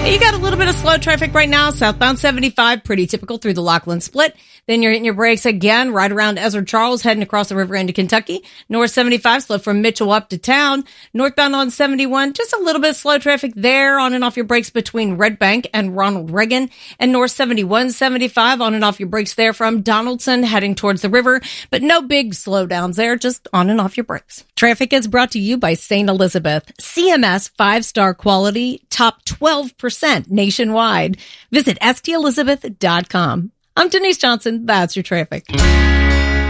You got a little bit of slow traffic right now. Southbound 75, pretty typical through the Lachlan Split. Then you're hitting your brakes again right around Ezra Charles, heading across the river into Kentucky. North 75, slow from Mitchell up to town. Northbound on 71, just a little bit of slow traffic there, on and off your brakes between Red Bank and Ronald Reagan. And North 71, 75, on and off your brakes there from Donaldson, heading towards the river. But no big slowdowns there, just on and off your brakes. Traffic is brought to you by St. Elizabeth. CMS 5-star quality, top 12% nationwide. Visit stelizabeth.com. I'm Denise Johnson. That's your traffic.